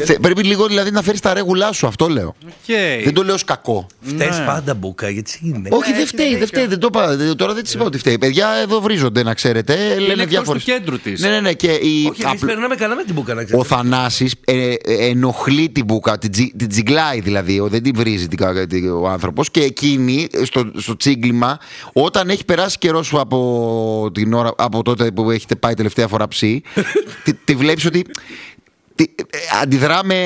Πρέπει λίγο δηλαδή να φέρεις τα ρέγουλά σου, αυτό λέω. Δεν το λέω ως κακό. Φταίς πάντα, Μπούκα, γιατί είναι. Όχι, δεν φταίει. Δεν το είπα. Τώρα δεν της είπα ότι φταίει. Παιδιά εδώ βρίζονται, να ξέρετε. Λένε διάφορες. του κέντρου της. Ναι. Και όχι, εμείς περνάμε καλά με την Μπούκα, να ξέρετε. Ο Θανάσης ενοχλεί την Μπούκα, την τζιγκλάει δηλαδή. Δεν την βρίζει ο άνθρωπος. Και εκείνη στο τσίγκλιμα, όταν έχει περάσει καιρός από τότε που έχετε πάει τελευταία φορά ψή, τη βλέπεις ότι αντιδρά με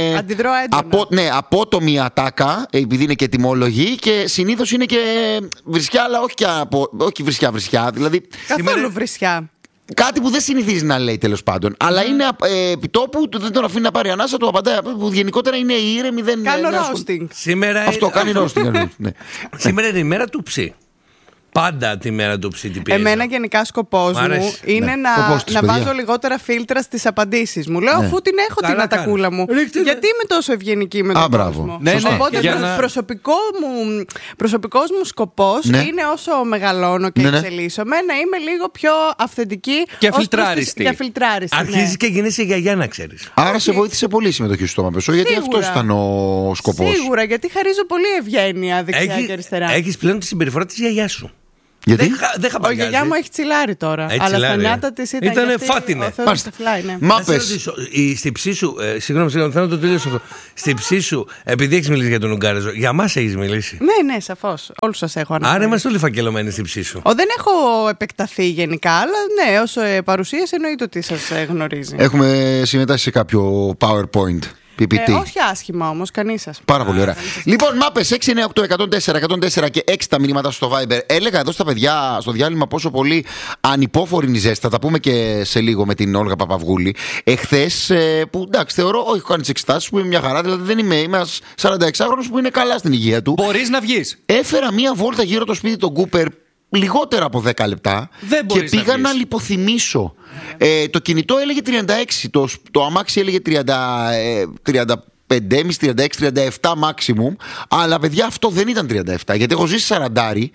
απότομη ατάκα, επειδή είναι και τιμόλογη, και συνήθως είναι και βρισιά, αλλά όχι βρισιά, δηλαδή καθόλου βρισιά. Κάτι που δεν συνηθίζει να λέει, τέλος πάντων. Αλλά είναι επιτόπου, δεν τον αφήνει να πάρει ανάσα, του απαντάει. Που γενικότερα είναι ήρεμη, δεν κάνω roasting. Αυτό κάνει roasting. Σήμερα είναι η μέρα του ψή. Πάντα τη μέρα του ψή την πιέζα. Εμένα γενικά σκοπός μου είναι να βάζω λιγότερα φίλτρα στις αποδείξεις μου. Λέω αφού την έχω την ατακούλα μου. Γιατί είμαι τόσο ευγενική με τον κόσμο. Οπότε προσωπικός μου σκοπός είναι όσο μεγαλώνω και εξελίσσομαι να είμαι λίγο πιο αυθεντική και αφιλτράριστη. Αρχίζεις και γίνεσαι γιαγιά, να ξέρεις. Άρα σε βοήθησε πολύ η συμμετοχή στο Μαπεσό, γιατί αυτός ήταν ο σκοπός. Σίγουρα, γιατί χαρίζω πολύ ευγένεια δεξιά και αριστερά. Έχεις πλέον τη συμπεριφορά της γιαγιάς σου. Γιατί? Ο γιαγιά μου έχει τσιλάρει τώρα. Αλλά στα νιάτα της ήταν φάτινε. Μάπες. Στη ψή σου, συγγνώμη, θέλω να το τελειώσω αυτό. Στη ψή σου, επειδή έχεις μιλήσει για τον Ουγγάρεζο, για μας έχεις μιλήσει. Ναι, σαφώς. Όλους σας έχω αναφέρει. Άρα είμαστε όλοι φακελωμένοι στη ψή σου. Δεν έχω επεκταθεί γενικά, αλλά ναι, όσο παρουσίασε εννοείται ότι σας γνωρίζει. Έχουμε συμμετάσχει σε κάποιο PowerPoint. Όχι άσχημα όμως, κανείς σας. Πάρα πολύ ωραία. Λοιπόν, μάπες 698-104 και 6 τα μηνύματα στο Viber. Έλεγα εδώ στα παιδιά στο διάλειμμα πόσο πολύ ανυπόφορη είναι η ζέστη. Θα τα πούμε και σε λίγο με την Όλγα Παπαυγούλη. Εχθές, που εντάξει, θεωρώ, όχι, έχω κάνει τις εξετάσεις που είναι μια χαρά. Δηλαδή δεν είμαι ένας 46χρονος που είναι καλά στην υγεία του. Μπορείς να βγεις. Έφερα μια βόλτα γύρω το σπίτι τον Κούπερ. Λιγότερα από 10 λεπτά και πήγα να λιποθυμίσω. Το κινητό έλεγε 36, το αμάξι έλεγε 35,5, 36, 37 maximum. Αλλά παιδιά, αυτό δεν ήταν 37, γιατί έχω ζήσει 40.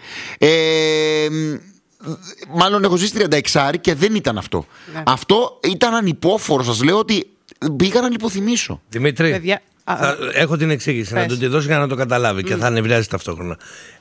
Μάλλον έχω ζήσει 36 και δεν ήταν αυτό. Αυτό ήταν ανυπόφορο, σας λέω, ότι πήγα να λιποθυμίσω. Δημήτρη, παιδιά, έχω την εξήγηση, να του τη δώσω για να το καταλάβει και θα ανεβριάζει ταυτόχρονα.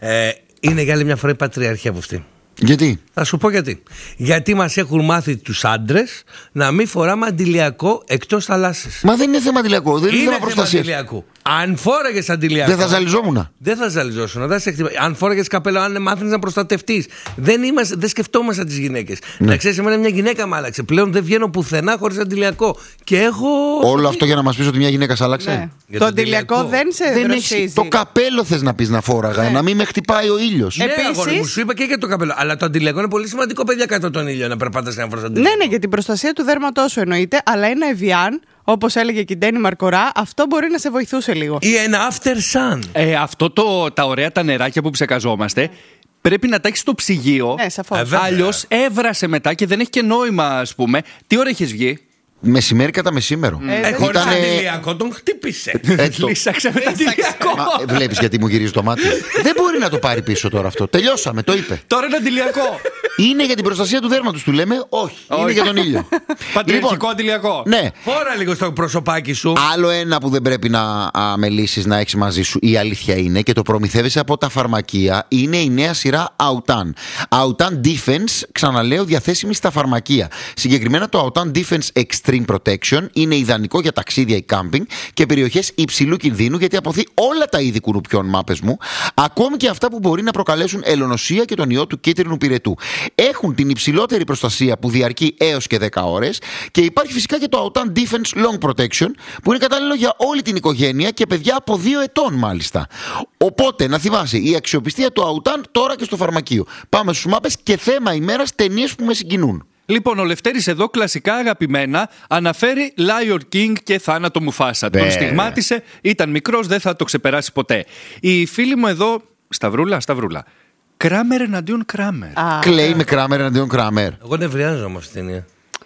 Είναι για άλλη μια φορά η πατριαρχία από αυτή. Γιατί? Θα σου πω γιατί. Γιατί μας έχουν μάθει τους άντρες να μην φοράμε αντιλιακό εκτός θαλάσσης. Μα δεν είναι θέμα αντιλιακό, δεν είναι θέμα προστασίας. Αν φόραγες αντιλιακό. Δεν θα ζαλιζόμουν. Δεν θα ζαλιζόσουν. Αν φόραγες καπέλο, αν μάθαινες να προστατευτείς. Δεν σκεφτόμαστε τις γυναίκες. Να ξέρεις, εμένα μια γυναίκα μ' άλλαξε. Πλέον δεν βγαίνω πουθενά χωρίς αντιλιακό. Και έχω. Όλο αυτό για να μας πεις ότι μια γυναίκα σ' άλλαξε. Ναι. Το αντιλιακό δεν σε δροσίζει. Το καπέλο θες να πεις να φόραγα, να μην με χτυπάει ο ήλιος. Επίσης. Σου είπα και για το καπέλο. Αλλά το αντιλιακό είναι πολύ σημαντικό, παιδιά, κάτω τον ήλιο να περπάτας να φοράς αντιλιακό. Ναι, για την προστασία του δέρματός σου εννοείται, αλλά ένα Evian, όπως έλεγε και η Ντένι Μαρκορά, αυτό μπορεί να σε βοηθούσε λίγο. Ή ένα after sun. Αυτό τα ωραία τα νεράκια που ψεκαζόμαστε, πρέπει να τα έχεις στο ψυγείο. Ναι, σαφώς. Αλλιώς έβρασε μετά και δεν έχει και νόημα, ας πούμε. Τι ώρα έχεις βγει? Μεσημέρι κατά μεσήμερο. Χωρίς αντιλιακό τον χτύπησε. Λύσαξε με τα αντιλιακό. Βλέπεις γιατί μου γυρίζει το μάτι. Δεν μπορεί να το πάρει πίσω τώρα αυτό. Τελειώσαμε, το είπε. Τώρα είναι αντιλιακό. Είναι για την προστασία του δέρματος, του λέμε. Όχι. Είναι για τον ήλιο. Πατριαρχικό αντιλιακό. Ναι. Φόρα λίγο στο προσωπάκι σου. Άλλο ένα που δεν πρέπει να αμελήσεις να έχεις μαζί σου, η αλήθεια είναι, και το προμηθεύεσαι από τα φαρμακεία, είναι η νέα σειρά Autan. Autan Defense, ξαναλέω, διαθέσιμη στα φαρμακεία. Συγκεκριμένα το Autan Defense Extreme Protection είναι ιδανικό για ταξίδια ή κάμπινγκ και περιοχές υψηλού κινδύνου, γιατί αποθεί όλα τα είδη κουνουπιών, μάπες μου, ακόμη και αυτά που μπορεί να προκαλέσουν ελονοσία και τον ιό του κίτρινου πυρετού. Έχουν την υψηλότερη προστασία που διαρκεί έως και 10 ώρες και υπάρχει φυσικά και το Autan Defense Long Protection που είναι κατάλληλο για όλη την οικογένεια και παιδιά από 2 ετών μάλιστα. Οπότε να θυμάσαι, η αξιοπιστία του Autan τώρα και στο φαρμακείο. Πάμε στους μάπες και θέμα ημέρας, ταινίες που με συγκινούν. Λοιπόν, ο Λευτέρης εδώ, κλασικά αγαπημένα, αναφέρει Lion King και θάνατο Μουφάσα. Τον στιγμάτισε, ήταν μικρός, δεν θα το ξεπεράσει ποτέ. Η φίλη μου εδώ, Σταυρούλα. Κράμερ εναντίον Κράμερ. Κλαίει με Κράμερ εναντίον Κράμερ. Εγώ νευριάζω με αυτή την ταινία.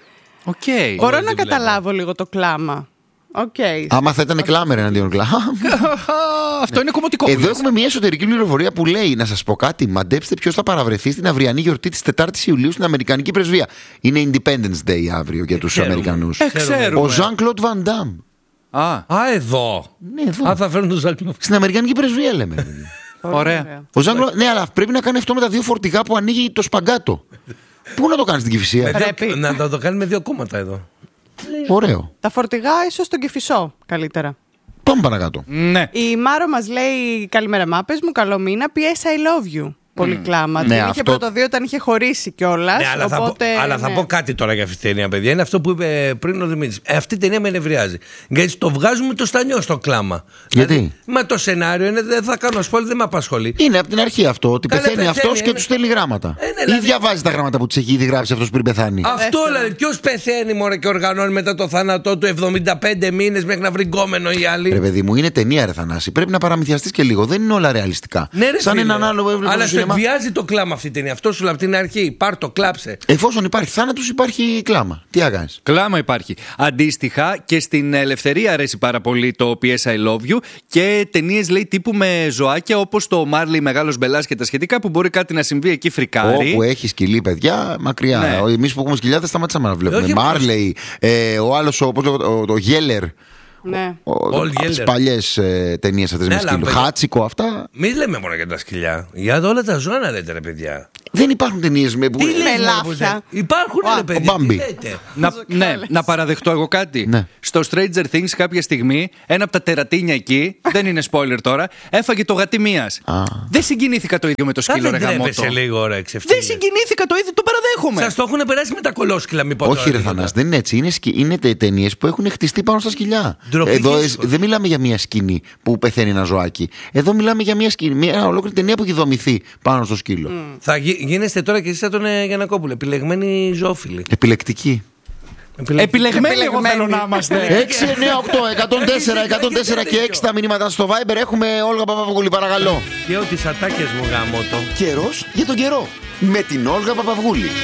Μπορώ να καταλάβω λίγο το κλάμα. Άμα θα ήταν Κλάμερ εναντίον Κλάμερ. Αυτό είναι κομμωτικό. Εδώ έχουμε μια εσωτερική πληροφορία που λέει, να σας πω κάτι, μαντέψτε ποιος θα παραβρεθεί στην αυριανή γιορτή της 4ης Ιουλίου στην Αμερικανική Πρεσβεία. Είναι Independence Day αύριο για τους Αμερικανούς. Ξέρουμε. Ο Jean-Claude Van Damme. Εδώ. Ναι, εδώ. Θα φέρουν τον Ζαγκλόφσκι. Στην Αμερικανική πρεσβεία λέμε. Ωραία. Ναι, αλλά πρέπει να κάνει αυτό με τα 2 φορτηγά που ανοίγει το σπαγκάτο. Πού να το κάνει στην Κηφισία? Να το κάνει με 2 κόμματα εδώ. Ωραίο. Τα φορτηγά ίσως στον Κηφισό καλύτερα. Πάμε παρακάτω. Ναι. Η Μάρο μας λέει: καλημέρα, μάπες μου, καλό μήνα. PS I love you. Πολύ κλάμα. Ναι, την είχε πρωτοδεί όταν είχε χωρίσει κιόλας. Ναι, αλλά θα πω κάτι τώρα για αυτή την ταινία, παιδιά. Είναι αυτό που είπε πριν ο Δημήτρης. Αυτή η ταινία με ενευριάζει. Γιατί το βγάζουμε το στανιό στο κλάμα. Γιατί? Δηλαδή, μα το σενάριο είναι, δεν θα κάνω σπόλι, δεν με απασχολεί. Είναι από την αρχή αυτό. Ότι πεθαίνει αυτός και του στέλνει γράμματα. Ή διαβάζει τα γράμματα που του έχει ήδη γράψει αυτός πριν πεθάνει. Αυτό δηλαδή. Ποιο πεθαίνει μωρέ και οργανώνει μετά το θάνατό του 75 μήνες μέχρι να βρει γκόμενο οι άλλοι. Ρε παιδί μου, είναι ταινία, ρε Θανάση. Πρέπει να παραμυθιαστείς και λίγο. Δεν είναι όλα ρεαλιστικά. Ναι, ρε, σαν έναν άλλο έβλεπα. Αλλά σε εκβιάζει το κλάμα αυτή η ταινία. Αυτό σου λέει από την αρχή. Πάρ' το, κλάψε. Εφόσον υπάρχει θάνατος, υπάρχει κλάμα. Τι να κάνεις? Κλάμα υπάρχει. Αντίστοιχα και στην Ελευθερία αρέσει πάρα πολύ το PS I Love You και ταινίες λέει τύπου με ζωάκια όπως το Marley Μεγάλος Μπελάς και τα σχετικά που μπορεί κάτι να συμβεί εκεί φρικάρει. Όπου έχει σκυλί, παιδιά, μακριά. Ναι. Εμείς που έχουμε σκυλιά δεν σταματήσαμε να βλέπουμε. Marley, ο άλλος, το Γέλερ. Ναι. Τις παλιές ταινίες αυτές με σκύλο. Χάτσικο, αυτά. Μην λέμε μόνο για τα σκυλιά. Για όλα τα ζώα να λέτε, ρε παιδιά. Δεν υπάρχουν ταινίες με λάφια. Υπάρχουν, ρε παιδιά. Να παραδεχτώ εγώ κάτι. Ναι. Στο Stranger Things κάποια στιγμή ένα από τα τερατίνια εκεί, δεν είναι spoiler τώρα, έφαγε το γατί μίας. Δεν συγκινήθηκα το ίδιο με το σκύλο, ρε γαμότο. Δεν συγκινήθηκα το ίδιο, το παραδέχομαι. Σας το έχουν περάσει με τα κολόσκυλα, μήπως? Όχι, ρε Θανάση, δεν είναι έτσι. Είναι ταινίες που έχουν χτιστεί πάνω στα σκυλιά. Εδώ δεν μιλάμε για μια σκηνή που πεθαίνει ένα ζωάκι. Εδώ μιλάμε για μια ολόκληρη ταινία που έχει δομηθεί πάνω στο σκύλο. Θα γίνεστε τώρα και εσείς σαν τον Γιαννακόπουλο. Επιλεγμένοι ζωόφιλοι. Επιλεκτικοί. Επιλεγμένοι, εγώ θέλω να είμαστε. 6, 9, 8, 104 και 6 τα μηνύματα στο Viber. Έχουμε Όλγα Παπαυγούλη, παρακαλώ. Και ό,τι σατάκες μου γαμώτο. Καιρός για τον καιρό. Με την Όλγα Παπαυγούλη.